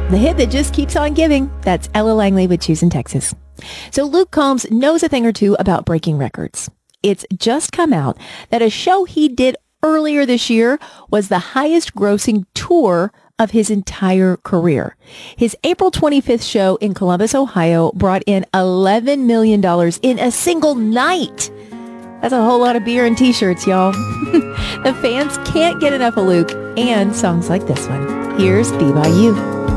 the hit that just keeps on giving. That's Ella Langley with Choosing Texas. So Luke Combs knows a thing or two about breaking records. It's just come out that a show he did earlier this year was the highest grossing tour of his entire career. His April 25th show in Columbus, Ohio brought in $11 million in a single night. That's a whole lot of beer and t-shirts, y'all. The fans can't get enough of Luke and songs like this one. Here's Be By You.